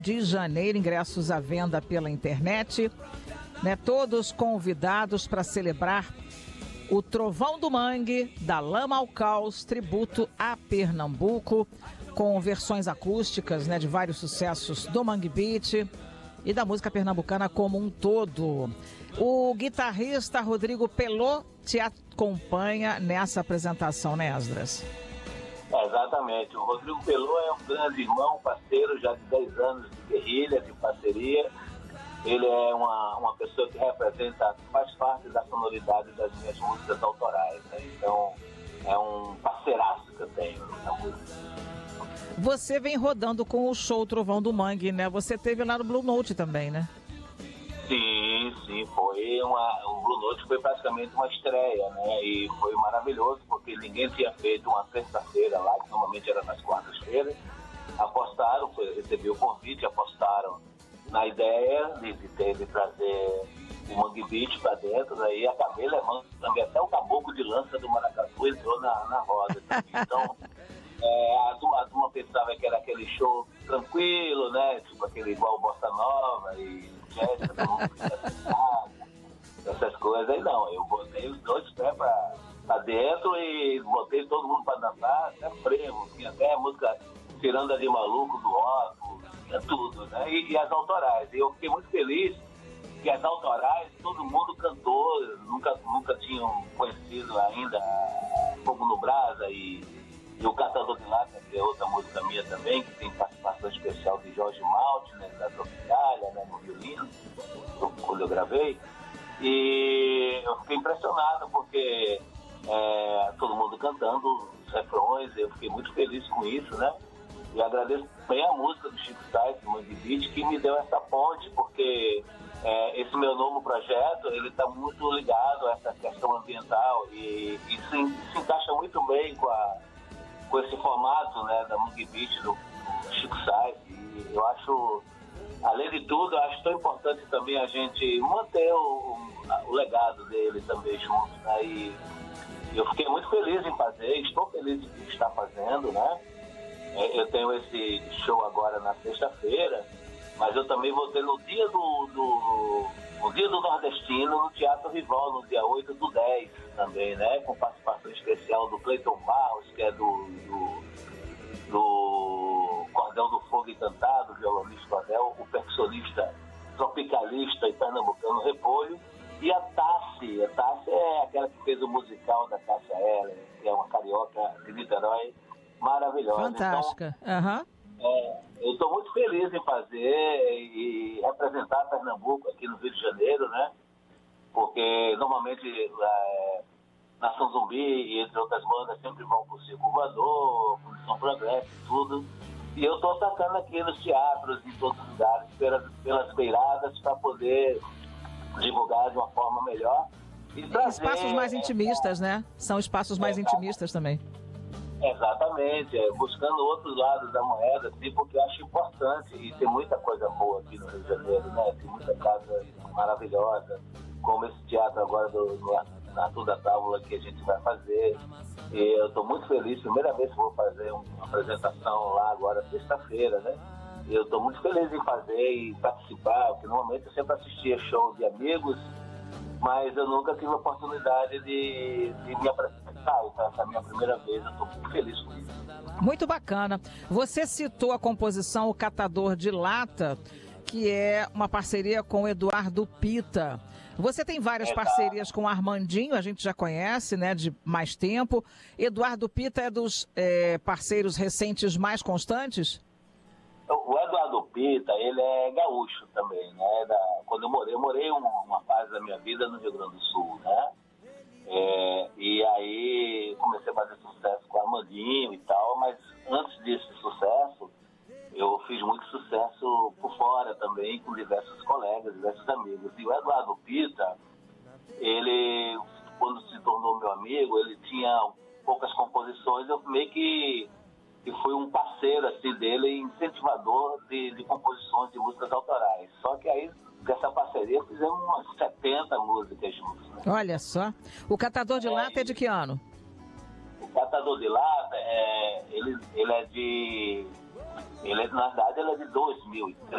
de janeiro, ingressos à venda pela internet, né? Todos convidados para celebrar o Trovão do Mangue, da Lama ao Caos, tributo a Pernambuco, com versões acústicas, né, de vários sucessos do Mangue Beat e da música pernambucana como um todo. O guitarrista Rodrigo Pelô te acompanha nessa apresentação, né, Esdras? Exatamente. O Rodrigo Pelô é um grande irmão, parceiro, já de 10 anos de guerrilha, de parceria. Ele é uma pessoa que representa, faz parte da sonoridade das minhas músicas autorais, né? Então, é um parceiraço que eu tenho na música. Você vem rodando com o show Trovão do Mangue, né? Você teve lá no Blue Note também, né? Sim, foi o Blue Note foi praticamente uma estreia, né? E foi maravilhoso, porque ninguém tinha feito uma terça-feira lá, que normalmente era nas quartas-feiras. Apostaram, recebi o convite, apostaram na ideia de trazer o Mangue Beat para dentro, daí acabei levando também até o caboclo de lança do Maracatu entrou na roda. Então, a turma pensava que era aquele show tranquilo, né? Tipo aquele igual Bossa Nova e jazz, essas coisas. Aí não, eu botei os dois pés pra dentro e botei todo mundo pra dançar, até frevo, tinha até a música Ciranda de Maluco do Otto, tinha tudo, né? E as autorais. E eu fiquei muito feliz que as autorais, todo mundo cantou, nunca tinham conhecido ainda Fogo no Brasa e o Catador de Lata, que é outra música minha também, que tem participação especial de Jorge Malte, né, da Tropicália, né, no violino, quando eu gravei. E eu fiquei impressionado porque todo mundo cantando os refrões, eu fiquei muito feliz com isso, né? E agradeço bem a música do Chico Sainz, do Mangue Beat, que me deu essa ponte, porque esse meu novo projeto, ele está muito ligado a essa questão ambiental e se encaixa muito bem com esse formato, né, da Mangue Beat, do Chico Sainz. E eu acho, além de tudo, eu acho tão importante também a gente manter o legado dele também junto, né? E eu fiquei muito feliz em fazer, estou feliz de estar fazendo, né? Eu tenho esse show agora na sexta-feira, mas eu também vou ter no dia do Nordestino, no Teatro Rival, no dia 8/10 também, né? Com participação especial do Cleiton Barros, que é do Cordel do Fogo Encantado, violonista Cordel, o percussionista tropicalista e pernambucano Repolho, e a Tassi. A Tassi é aquela que fez o musical da Cássia Eller, que é uma carioca de Niterói, maravilhosa. Fantástica. Então, eu estou muito feliz em fazer e representar Pernambuco aqui no Rio de Janeiro, né? Porque normalmente Nação Zumbi e entre outras bandas sempre vão para o Circo Voador, Condição Progresso e tudo. E eu estou atacando aqui nos teatros, em todos os lugares, pelas beiradas, para poder divulgar de uma forma melhor. E trazer, espaços mais intimistas, né? São espaços mais intimistas também. Exatamente, buscando outros lados da moeda, assim, porque eu acho importante, e tem muita coisa boa aqui no Rio de Janeiro, né? Tem muita casa maravilhosa, como esse teatro agora do Arthur da Távola que a gente vai fazer. E eu estou muito feliz, primeira vez que vou fazer uma apresentação lá agora, sexta-feira, né? E eu estou muito feliz em fazer e participar, porque normalmente eu sempre assistia shows de amigos, mas eu nunca tive a oportunidade de me apresentar. Então, essa é a minha primeira vez, eu estou muito feliz com isso. Muito bacana. Você citou a composição O Catador de Lata, que é uma parceria com o Eduardo Pita. Você tem várias parcerias com o Armandinho, a gente já conhece, né, de mais tempo. Eduardo Pita é dos parceiros recentes mais constantes? O Eduardo Pita, ele é gaúcho também, né? Quando eu morei uma fase da minha vida no Rio Grande do Sul, né? E aí comecei a fazer sucesso com o Armandinho e tal, mas antes desse sucesso, eu fiz muito sucesso por fora também, com diversos colegas, diversos amigos. E o Eduardo Pita, ele, quando se tornou meu amigo, ele tinha poucas composições, eu meio que fui um parceiro assim, dele, incentivador de composições de músicas autorais. Só que aí, dessa parceria, fizemos umas 70 músicas juntos. Né? Olha só. O Catador de Lata é de que ano? O Catador de Lata, na verdade, ele é de 2003.